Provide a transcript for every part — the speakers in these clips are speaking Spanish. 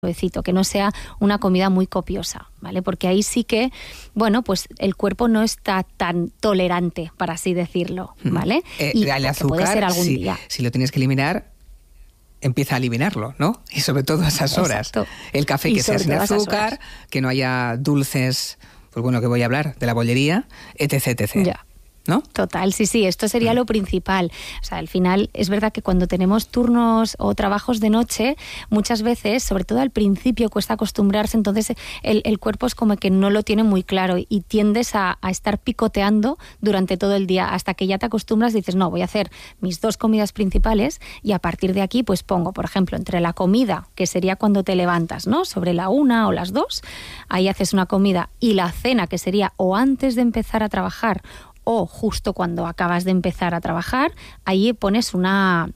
que no sea una comida muy copiosa, ¿vale? Porque ahí sí que, bueno, pues el cuerpo no está tan tolerante, para así decirlo, ¿vale? Y el azúcar, puede ser algún día. Si lo tienes que eliminar, empieza a eliminarlo, ¿no? Y sobre todo a esas horas. Exacto. El café que sea sin azúcar, que no haya dulces, pues bueno, que voy a hablar de la bollería, etc. Ya. ¿No? Total, sí, esto sería lo principal. O sea, al final es verdad que cuando tenemos turnos o trabajos de noche, muchas veces, sobre todo al principio, cuesta acostumbrarse, entonces el cuerpo es como que no lo tiene muy claro y tiendes a estar picoteando durante todo el día hasta que ya te acostumbras y dices, no, voy a hacer mis 2 comidas principales y a partir de aquí pues pongo, por ejemplo, entre la comida, que sería cuando te levantas, ¿no? Sobre la 1 o las 2, ahí haces una comida, y la cena, que sería o antes de empezar a trabajar o justo cuando acabas de empezar a trabajar, ahí pones un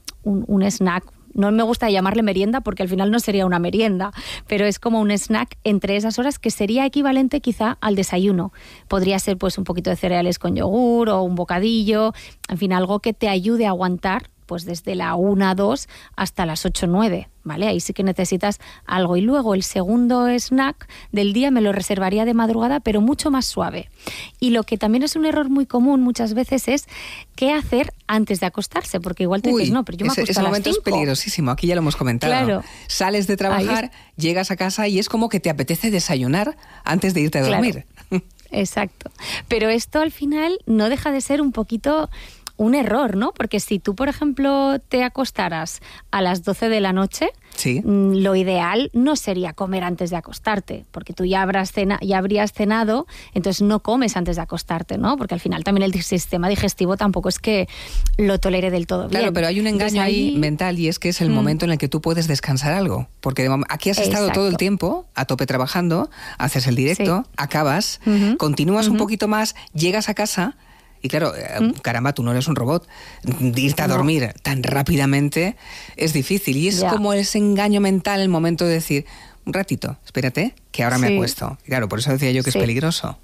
snack. No me gusta llamarle merienda porque al final no sería una merienda, pero es como un snack entre esas horas que sería equivalente quizá al desayuno. Podría ser pues un poquito de cereales con yogur o un bocadillo, en fin, algo que te ayude a aguantar pues desde la 1 a 2 hasta las 8 o 9, ¿vale? Ahí sí que necesitas algo. Y luego el segundo snack del día me lo reservaría de madrugada, pero mucho más suave. Y lo que también es un error muy común muchas veces es qué hacer antes de acostarse, porque igual tú dices, no, pero yo me acuesto a las 5. Ese momento es peligrosísimo, aquí ya lo hemos comentado. Claro. Sales de trabajar, llegas a casa y es como que te apetece desayunar antes de irte a dormir. Claro. Exacto. Pero esto al final no deja de ser un poquito un error, ¿no? Porque si tú, por ejemplo, te acostaras a las 12 de la noche, sí, lo ideal no sería comer antes de acostarte, porque tú ya habrías cenado, entonces no comes antes de acostarte, ¿no? Porque al final también el sistema digestivo tampoco es que lo tolere del todo bien. Claro, pero hay un engaño ahí mental, y es que es el momento en el que tú puedes descansar algo, porque aquí has estado todo el tiempo a tope trabajando, haces el directo, acabas, continúas un poquito más, llegas a casa. Y claro, caramba, tú no eres un robot. Irte a dormir tan rápidamente es difícil. Y es como ese engaño mental, el momento de decir, un ratito, espérate, que ahora me acuesto. Y claro, por eso decía yo que es peligroso.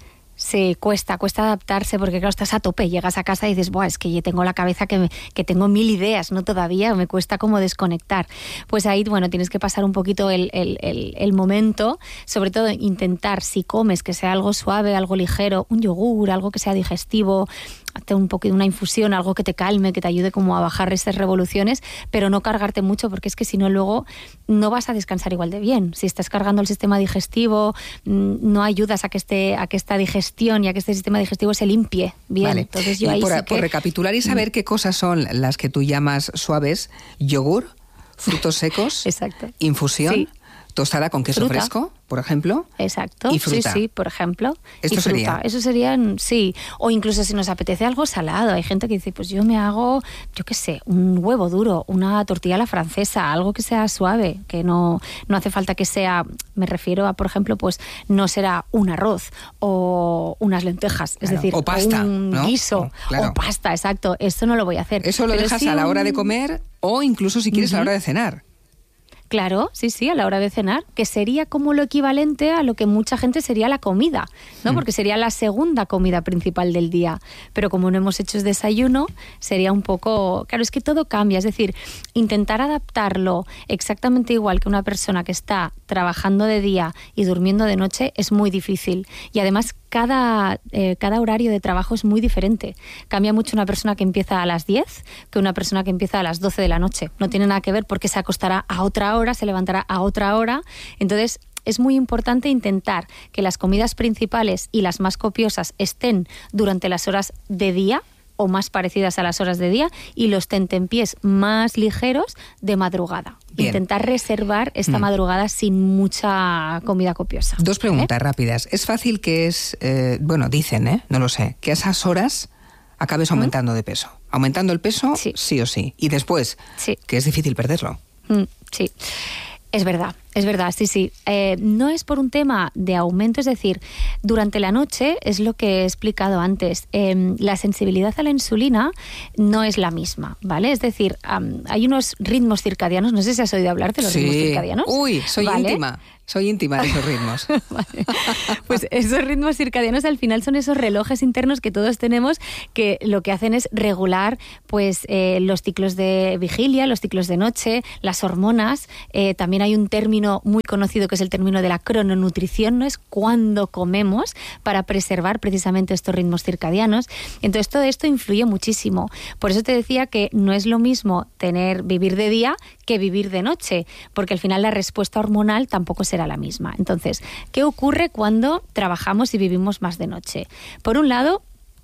Sí, cuesta adaptarse porque claro, estás a tope, llegas a casa y dices, buah, es que yo tengo la cabeza que tengo 1000 ideas, ¿no? Todavía me cuesta como desconectar. Pues ahí, bueno, tienes que pasar un poquito el momento, sobre todo intentar, si comes, que sea algo suave, algo ligero, un yogur, algo que sea digestivo, hazte un poquito una infusión, algo que te calme, que te ayude como a bajar esas revoluciones, pero no cargarte mucho, porque es que si no luego no vas a descansar igual de bien. Si estás cargando el sistema digestivo, no ayudas a que esta digestión y a que este sistema digestivo se limpie bien. Vale. Entonces yo y ahí por recapitular y saber qué cosas son las que tú llamas suaves: yogur, frutos secos, exacto, infusión, tostada con queso fresco, por ejemplo. Exacto. Y fruta. Sí, por ejemplo. Esto sería. Eso serían, sí. O incluso si nos apetece algo salado. Hay gente que dice, pues yo me hago, yo qué sé, un huevo duro, una tortilla a la francesa, algo que sea suave, que no hace falta que sea, me refiero a, por ejemplo, pues no será un arroz o unas lentejas, es decir, o pasta, un guiso, o pasta, exacto. Esto no lo voy a hacer. Eso lo dejas a la hora de comer o incluso si quieres a la hora de cenar. Claro, sí, a la hora de cenar, que sería como lo equivalente a lo que mucha gente sería la comida, ¿no? Porque sería la segunda comida principal del día. Pero como no hemos hecho desayuno, sería un poco... Claro, es que todo cambia, es decir, intentar adaptarlo exactamente igual que una persona que está trabajando de día y durmiendo de noche es muy difícil. Y además cada horario de trabajo es muy diferente. Cambia mucho una persona que empieza a las 10 que una persona que empieza a las 12 de la noche. No tiene nada que ver porque se acostará a otra hora, se levantará a otra hora. Entonces es muy importante intentar que las comidas principales y las más copiosas estén durante las horas de día o más parecidas a las horas de día, y los tentempiés más ligeros de madrugada. Bien. Intentar reservar esta madrugada sin mucha comida copiosa. 2 preguntas rápidas. Es fácil que dicen, no lo sé, que a esas horas acabes aumentando de peso. Aumentando el peso, sí o sí. Y después, que es difícil perderlo. Sí. Es verdad, sí. No es por un tema de aumento, es decir, durante la noche, es lo que he explicado antes, la sensibilidad a la insulina no es la misma, ¿vale? Es decir, hay unos ritmos circadianos, no sé si has oído hablar de los ritmos circadianos. Uy, soy íntima de esos ritmos. Vale. Pues esos ritmos circadianos al final son esos relojes internos que todos tenemos, que lo que hacen es regular los ciclos de vigilia, los ciclos de noche, las hormonas. También hay un término término muy conocido que es el término de la crononutrición, ¿no? Es cuando comemos para preservar precisamente estos ritmos circadianos. Entonces todo esto influye muchísimo. Por eso te decía que no es lo mismo vivir de día que vivir de noche, porque al final la respuesta hormonal tampoco será la misma. Entonces, ¿qué ocurre cuando trabajamos y vivimos más de noche? Por un lado,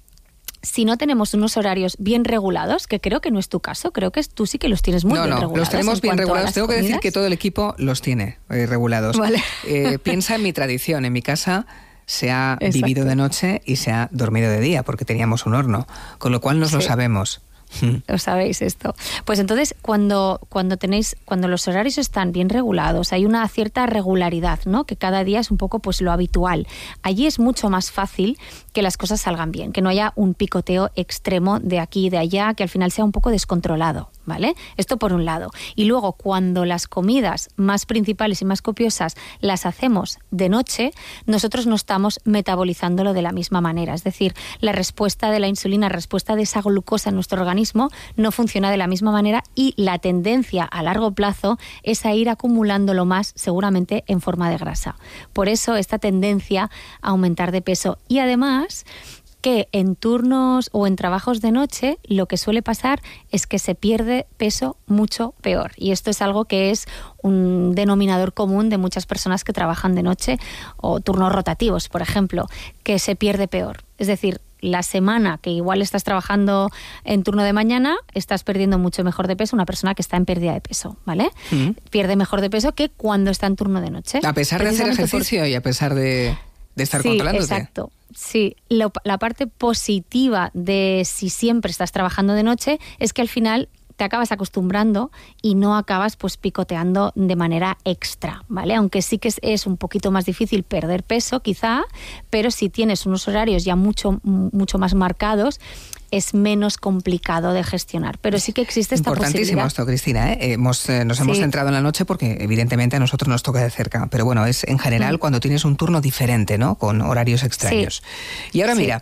si no tenemos unos horarios bien regulados, que creo que no es tu caso, creo que tú sí que los tienes muy bien regulados. No, los tenemos bien regulados. Tengo que decir que todo el equipo los tiene regulados. Vale. Piensa en mi tradición. En mi casa se ha vivido de noche y se ha dormido de día, porque teníamos un horno, con lo cual lo sabemos. Lo sabéis esto. Pues entonces, cuando los horarios están bien regulados, hay una cierta regularidad, ¿no? Que cada día es un poco pues lo habitual. Allí es mucho más fácil que las cosas salgan bien, que no haya un picoteo extremo de aquí y de allá, que al final sea un poco descontrolado, ¿vale? Esto por un lado. Y luego, cuando las comidas más principales y más copiosas las hacemos de noche, nosotros no estamos metabolizándolo de la misma manera. Es decir, la respuesta de la insulina, la respuesta de esa glucosa en nuestro organismo no funciona de la misma manera y la tendencia a largo plazo es a ir acumulándolo más, seguramente en forma de grasa. Por eso esta tendencia a aumentar de peso. Y además que en turnos o en trabajos de noche lo que suele pasar es que se pierde peso mucho peor. Y esto es algo que es un denominador común de muchas personas que trabajan de noche o turnos rotativos, por ejemplo, que se pierde peor. Es decir, la semana que igual estás trabajando en turno de mañana, estás perdiendo mucho mejor de peso una persona que está en pérdida de peso, ¿vale? Pierde mejor de peso que cuando está en turno de noche. A pesar de hacer ejercicio y a pesar de estar controlándote. Exacto. Sí, la parte positiva de si siempre estás trabajando de noche es que al final te acabas acostumbrando y no acabas pues picoteando de manera extra, ¿vale? Aunque sí que es un poquito más difícil perder peso quizá, pero si tienes unos horarios ya mucho más marcados, es menos complicado de gestionar, pero sí que existe esta importantísimo posibilidad. Esto, Cristina, nos hemos centrado en la noche porque evidentemente a nosotros nos toca de cerca, pero bueno, es en general cuando tienes un turno diferente, ¿no? Con horarios extraños. Y ahora mira,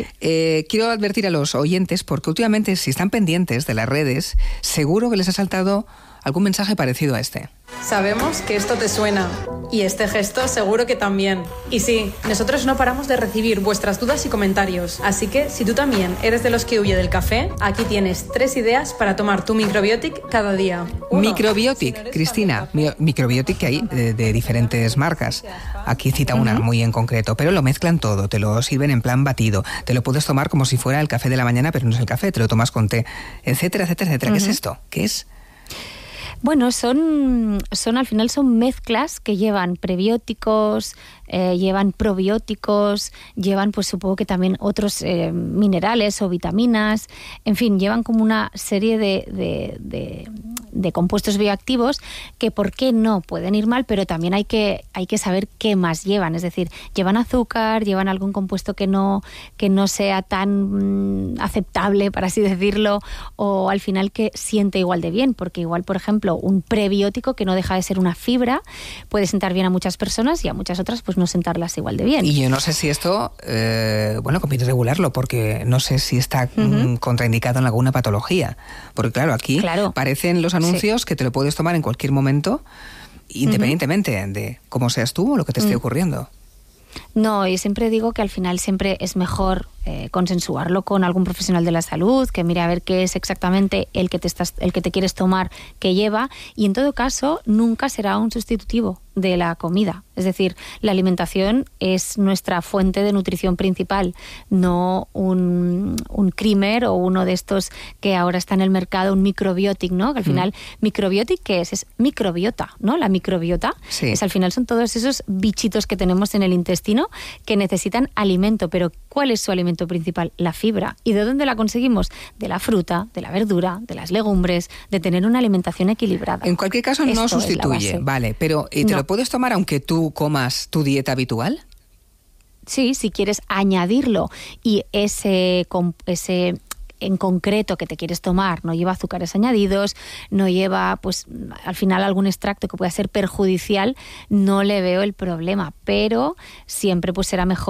quiero advertir a los oyentes porque últimamente si están pendientes de las redes, seguro que les ha saltado algún mensaje parecido a este. Sabemos que esto te suena y este gesto seguro que también. Y sí, nosotros no paramos de recibir vuestras dudas y comentarios, así que si tú también eres de los que huye del café, aquí tienes 3 ideas para tomar tu Microbiotic cada día. Microbiotic, Cristina, Microbiotic que hay de diferentes marcas. Aquí cita una muy en concreto, pero lo mezclan todo, te lo sirven en plan batido, te lo puedes tomar como si fuera el café de la mañana, pero no es el café, te lo tomas con té, etcétera, etcétera, etcétera. ¿Qué es esto? ¿Qué es? Bueno, son al final son mezclas que llevan prebióticos, llevan probióticos, llevan pues supongo que también otros minerales o vitaminas, en fin, llevan como una serie de compuestos bioactivos que por qué no pueden ir mal, pero también hay que saber qué más llevan, es decir, llevan azúcar, llevan algún compuesto que no sea tan aceptable, para así decirlo, o al final que siente igual de bien, porque igual, por ejemplo, un prebiótico que no deja de ser una fibra puede sentar bien a muchas personas y a muchas otras pues no sentarlas igual de bien. Y yo no sé si esto, conviene regularlo porque no sé si está contraindicado en alguna patología. Porque claro, aquí parecen los anuncios que te lo puedes tomar en cualquier momento, independientemente de cómo seas tú o lo que te esté ocurriendo. No, yo siempre digo que al final siempre es mejor consensuarlo con algún profesional de la salud, que mire a ver qué es exactamente el que te quieres tomar que lleva, y en todo caso nunca será un sustitutivo de la comida. Es decir, la alimentación es nuestra fuente de nutrición principal, no un creamer o uno de estos que ahora está en el mercado, un microbiotic, ¿no? Que al final, microbiotic, ¿qué es? Es microbiota, ¿no? La microbiota es al final son todos esos bichitos que tenemos en el intestino que necesitan alimento, pero ¿cuál es su alimento principal? La fibra. ¿Y de dónde la conseguimos? De la fruta, de la verdura, de las legumbres, de tener una alimentación equilibrada. En cualquier caso no sustituye, vale, pero ¿te lo puedes tomar aunque tú comas tu dieta habitual? Sí, si quieres añadirlo y ese en concreto que te quieres tomar no lleva azúcares añadidos, no lleva pues al final algún extracto que pueda ser perjudicial, no le veo el problema, pero siempre pues será mejor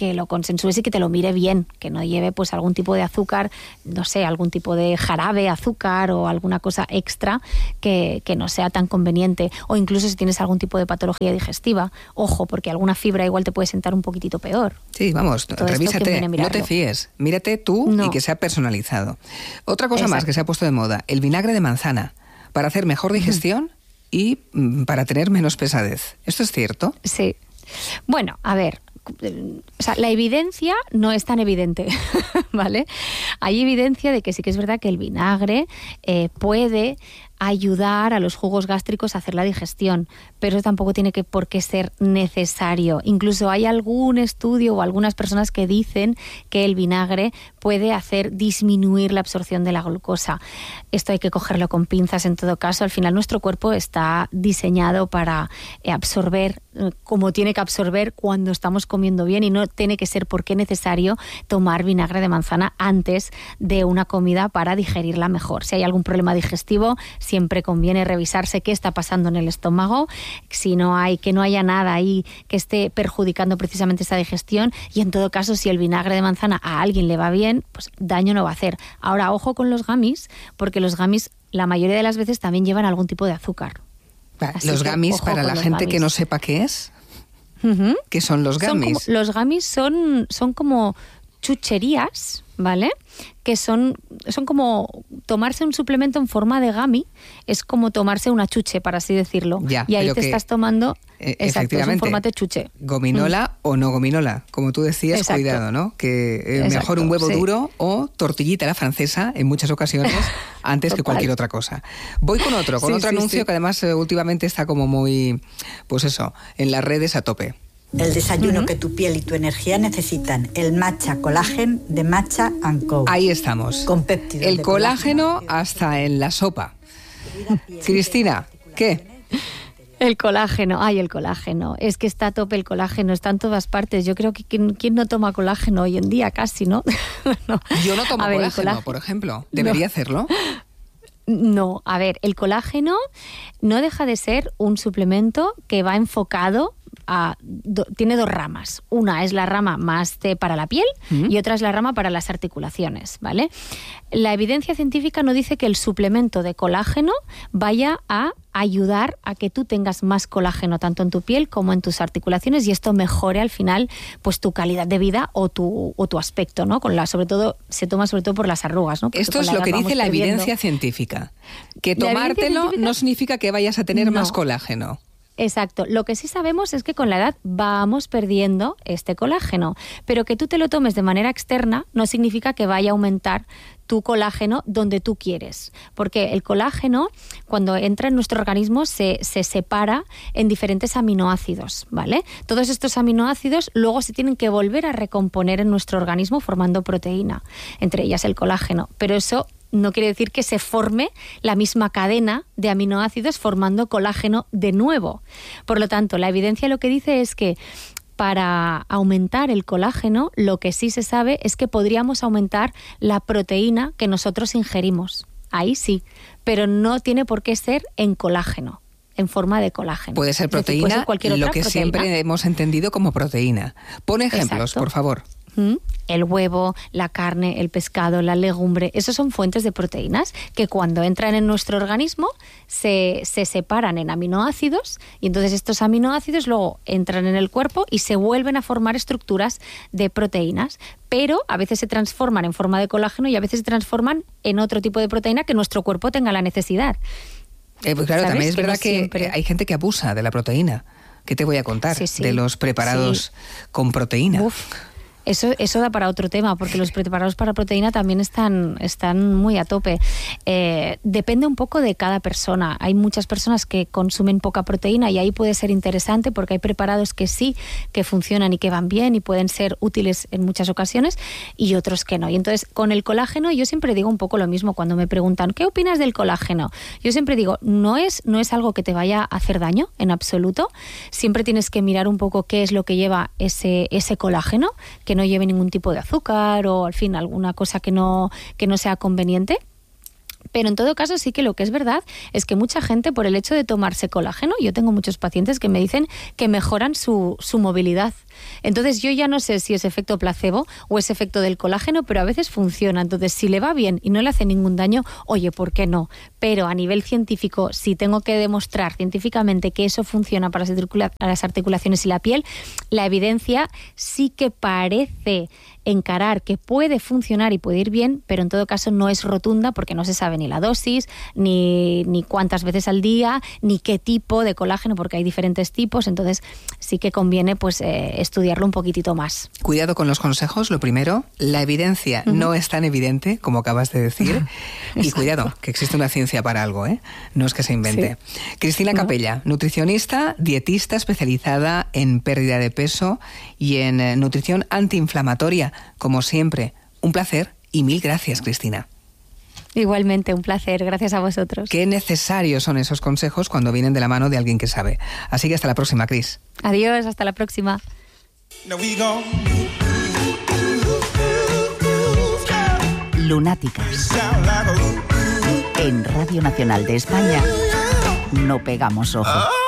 que lo consensúes y que te lo mire bien, que no lleve pues algún tipo de azúcar, no sé, algún tipo de jarabe, azúcar o alguna cosa extra que no sea tan conveniente. O incluso si tienes algún tipo de patología digestiva, ojo, porque alguna fibra igual te puede sentar un poquitito peor. Sí, vamos, revísate, no te fíes, mírate tú y que sea personalizado. Otra cosa más que se ha puesto de moda, el vinagre de manzana, para hacer mejor digestión y para tener menos pesadez. ¿Esto es cierto? Sí. Bueno, a ver, o sea, la evidencia no es tan evidente, ¿vale? Hay evidencia de que sí que es verdad que el vinagre puede ayudar a los jugos gástricos a hacer la digestión, pero eso tampoco tiene por qué ser necesario. Incluso hay algún estudio o algunas personas que dicen que el vinagre puede hacer disminuir la absorción de la glucosa. Esto hay que cogerlo con pinzas en todo caso. Al final nuestro cuerpo está diseñado para absorber como tiene que absorber cuando estamos comiendo bien, y no tiene que ser por qué necesario tomar vinagre de manzana antes de una comida para digerirla mejor. Si hay algún problema digestivo, siempre conviene revisarse qué está pasando en el estómago, si no hay, que no haya nada ahí que esté perjudicando precisamente esa digestión, y en todo caso, si el vinagre de manzana a alguien le va bien, pues daño no va a hacer. Ahora, ojo con los gummies, porque los gummies la mayoría de las veces también llevan algún tipo de azúcar. Los gummies, para la gente que no sepa qué es, ¿qué son los gummies? Los gummies son como chucherías, ¿vale? Que son como tomarse un suplemento en forma de gummy, es como tomarse una chuche, para así decirlo. Ya, y ahí te estás tomando, exacto, es un formato de chuche. Gominola o no gominola, como tú decías, exacto. Cuidado, ¿no? Que mejor un huevo duro o tortillita a la francesa en muchas ocasiones antes que cualquier otra cosa. Voy con otro anuncio que además últimamente está como muy, pues eso, en las redes a tope. El desayuno que tu piel y tu energía necesitan. El Matcha Collagen de Matcha & Co. Ahí estamos. Con péptidos. El colágeno hasta en la sopa. Cristina, ¿qué? El colágeno. Ay, el colágeno. Es que está a tope el colágeno, está en todas partes. Yo creo que ¿quién no toma colágeno hoy en día? Casi, ¿no? No. Yo no tomo colágeno, por ejemplo. ¿Debería hacerlo? No, a ver, el colágeno no deja de ser un suplemento que va enfocado tiene dos ramas. Una es la rama más para la piel y otra es la rama para las articulaciones, ¿vale? La evidencia científica no dice que el suplemento de colágeno vaya a ayudar a que tú tengas más colágeno tanto en tu piel como en tus articulaciones, y esto mejore al final pues tu calidad de vida o tu aspecto, ¿no? Se toma sobre todo por las arrugas, ¿no? Porque esto es lo que dice la evidencia científica, que tomártelo no significa que vayas a tener más colágeno. Exacto. Lo que sí sabemos es que con la edad vamos perdiendo este colágeno, pero que tú te lo tomes de manera externa no significa que vaya a aumentar tu colágeno donde tú quieres, porque el colágeno, cuando entra en nuestro organismo, se separa en diferentes aminoácidos, ¿vale? Todos estos aminoácidos luego se tienen que volver a recomponer en nuestro organismo formando proteína, entre ellas el colágeno, pero eso no quiere decir que se forme la misma cadena de aminoácidos formando colágeno de nuevo. Por lo tanto, la evidencia lo que dice es que para aumentar el colágeno, lo que sí se sabe es que podríamos aumentar la proteína que nosotros ingerimos. Ahí sí, pero no tiene por qué ser en colágeno, en forma de colágeno. Puede ser proteína, puede ser cualquier otra proteína. Siempre hemos entendido como proteína. Pon ejemplos, por favor. El huevo, la carne, el pescado, la legumbre, esos son fuentes de proteínas que cuando entran en nuestro organismo se separan en aminoácidos, y entonces estos aminoácidos luego entran en el cuerpo y se vuelven a formar estructuras de proteínas, pero a veces se transforman en forma de colágeno y a veces se transforman en otro tipo de proteína que nuestro cuerpo tenga la necesidad. Pues claro, también es verdad que hay gente que abusa de la proteína. ¿Qué te voy a contar de los preparados con proteína? Eso da para otro tema, porque los preparados para proteína también están muy a tope. Depende un poco de cada persona. Hay muchas personas que consumen poca proteína y ahí puede ser interesante porque hay preparados que sí, que funcionan y que van bien y pueden ser útiles en muchas ocasiones, y otros que no. Y entonces, con el colágeno yo siempre digo un poco lo mismo cuando me preguntan ¿qué opinas del colágeno? Yo siempre digo, no es algo que te vaya a hacer daño en absoluto. Siempre tienes que mirar un poco qué es lo que lleva ese colágeno, que no lleve ningún tipo de azúcar o al fin alguna cosa que no sea conveniente. Pero en todo caso sí que lo que es verdad es que mucha gente, por el hecho de tomarse colágeno, yo tengo muchos pacientes que me dicen que mejoran su movilidad. Entonces yo ya no sé si es efecto placebo o es efecto del colágeno, pero a veces funciona. Entonces si le va bien y no le hace ningún daño, oye, ¿por qué no? Pero a nivel científico, si tengo que demostrar científicamente que eso funciona para las articulaciones y la piel, la evidencia sí que parece encarar que puede funcionar y puede ir bien, pero en todo caso no es rotunda porque no se sabe ni la dosis, ni cuántas veces al día, ni qué tipo de colágeno, porque hay diferentes tipos. Entonces sí que conviene pues estudiarlo un poquitito más. Cuidado con los consejos, lo primero, la evidencia no es tan evidente como acabas de decir, y cuidado, que existe una ciencia para algo, no es que se invente. Sí. Cristina Capella, nutricionista, dietista especializada en pérdida de peso y en nutrición antiinflamatoria. Como siempre, un placer y mil gracias, Cristina. Igualmente, un placer. Gracias a vosotros. Qué necesarios son esos consejos cuando vienen de la mano de alguien que sabe. Así que hasta la próxima, Cris. Adiós, hasta la próxima. Lunáticas. En Radio Nacional de España no pegamos ojo.